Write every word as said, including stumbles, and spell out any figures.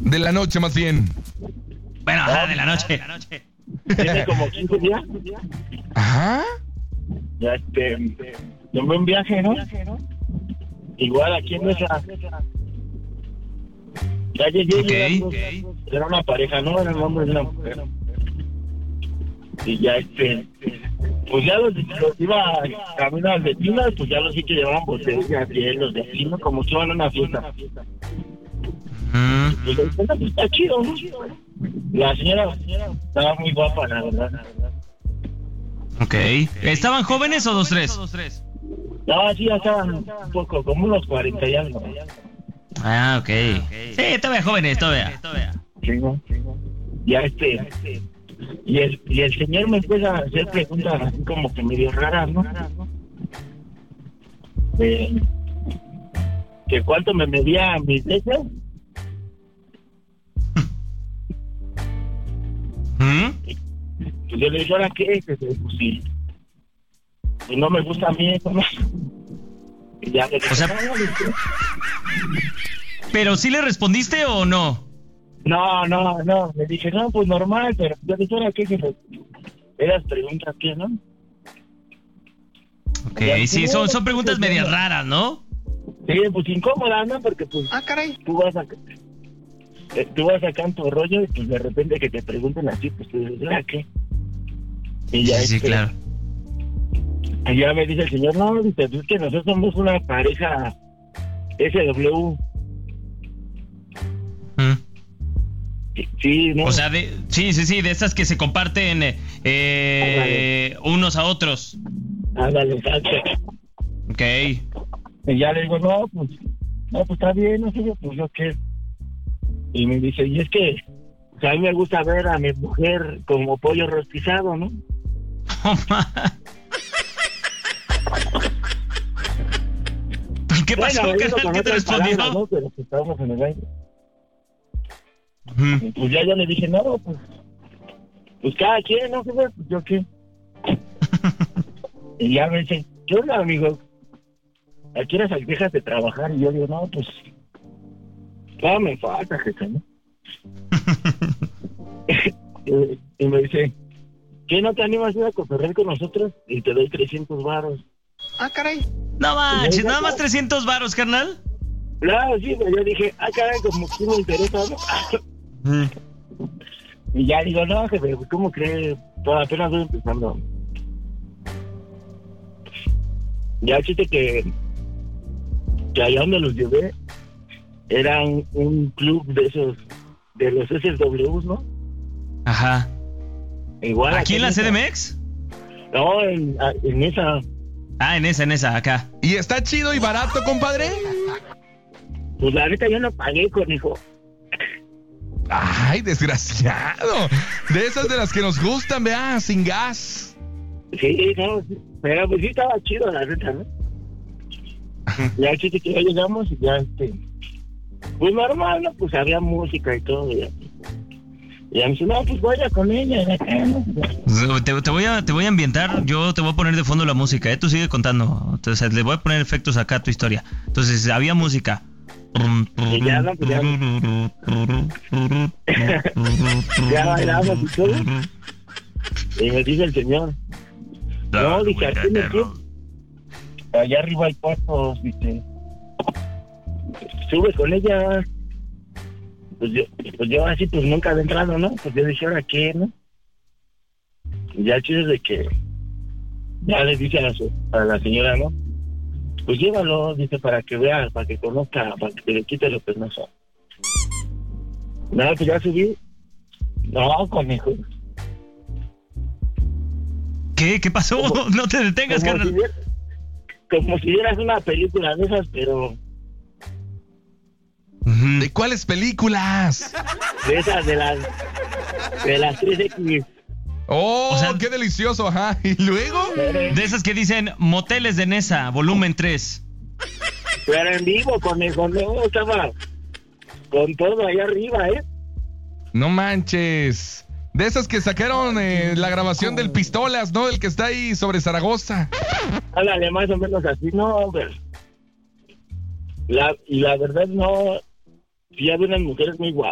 De la noche, más bien. Bueno, ajá, de la noche. Tiene como quince días. Ajá. Ya, este, tomé un viaje, ¿no? Igual aquí en esa. Ya llegué, Ok, eran dos- ok. era una pareja, ¿no? Era un hombre y una mujer. Y ya, este, pues ya los, los iba camino al destino, pues ya los vi que llevaban botellas, hielos, de vino, como que iban a una fiesta. Mm. Pues le dije, "No, pues, está chido, ¿no?". La señora, la señora estaba muy guapa, la verdad. Ok. ¿Estaban jóvenes o dos tres? No, sí, ya estaban un poco, como unos cuarenta y algo. Ah, ok. Sí, todavía jóvenes, todavía. Sí, ¿no? Ya este, y el, y el señor me empieza a hacer preguntas así como que medio raras, ¿no? De, que cuánto me medía mis veces. ¿Mm? Pues yo le dije, ¿ahora qué? Que pues sí, pues no me gusta a mí eso, ¿no? Y ya le dije, O sea- "No, no, no". ¿Pero sí le respondiste o no? No, no, no, le dije, no, pues normal, pero yo dije, ¿ahora qué? Que pues, esas preguntas, ¿qué, no? Ok, sí, son, son preguntas medias raras, ¿no? Sí, pues incómoda, ¿no? Porque pues, Ah, caray. tú vas a, eh, tú vas acá en tu rollo y pues de repente que te pregunten así, pues tú dices, ¿ahora qué? Y ya, Sí, sí, este, claro. y ya me dice el señor, no, dice, es que nosotros somos una pareja S W. Mm. Sí, ¿no? O sea, de, sí, sí, sí, de esas que se comparten eh, eh, unos a otros. Ándale, exacto. Ok. Y ya le digo, no, pues, no, pues está bien, no sé, pues yo qué. Y me dice, y es que, o sea, a mí me gusta ver a mi mujer como pollo rostizado, ¿no? ¿Qué pasó, Bueno, me dijo carnal? con ¿Qué te otras respondió? palabras, ¿no? Pero pues estábamos en el baile. Ujú. Y pues ya yo le dije, no, pues, pues cada quien, no sé, pues yo qué. Y ya me dice, ¿qué onda, amigo? ¿A qué horas dejas de trabajar? Y yo digo, no, pues, no me falta, jefe, ¿no? y, y me dice, ¿qué no te animas a ir a cotorrear con nosotros? Y te doy trescientos varos. Ah, caray. No manches, nada más trescientos varos, carnal. Claro, sí, pero yo dije, ah, caray, como que sí me interesa, ¿no? Mm. Y ya digo, no, jefe, ¿cómo crees? Pues apenas voy empezando. Ya chiste que, que allá donde los llevé, era un, un club de esos, de los S W, ¿no? Ajá. Igual ¿Aquí en la esa. C D M X? No, en, en esa. Ah, en esa, en esa, acá. ¿Y está chido y barato, compadre? Pues la neta yo no pagué, hijo. Ay, desgraciado. De esas de las que nos gustan, vea, sin gas. Sí, no, sí, pero pues sí estaba chido, la neta, ¿no? Ya chiste que ya llegamos y ya, este, pues normal, ¿no? Pues había música y todo, y así. Y ya me dice, no, pues vaya con ella, y acá, ¿no? Te, te voy a, te voy a ambientar, yo te voy a poner de fondo la música, ¿eh? Tú sigue contando. Entonces, le voy a poner efectos acá a tu historia. Entonces, había música. Y ya, no, pues ya. Ya bailamos y todo. Y me dice el señor, no, dije, aquí me quedo. Allá arriba hay puestos, dice, sube con ella. Pues yo, pues yo así, pues nunca había entrado, ¿no? Pues yo dije, ¿ahora qué, no? Y ya chido de que ya le dice a la, a la señora, ¿no? Pues llévalo, dice, para que vea, para que conozca, para que le quite lo penoso. Nada, pues ya subí. No, conejo. ¿Qué? ¿Qué pasó? Como- No te detengas, Como carnal. si, viera- como si vieras una película de esas, pero Ujú. ¿De cuáles películas? de esas de las de las tres equis. Oh, O sea- qué delicioso, ajá. ¿Y luego? De esas que dicen Moteles de Nesa, volumen tres. Pero en vivo, conejo, no, estaba con todo ahí arriba, ¿eh? No manches. De esas que sacaron eh, la grabación del Pistolas, ¿no? El que está ahí sobre Zaragoza. Háblale más o menos así, no, pero la, y la verdad no, sí había unas mujeres muy guapas.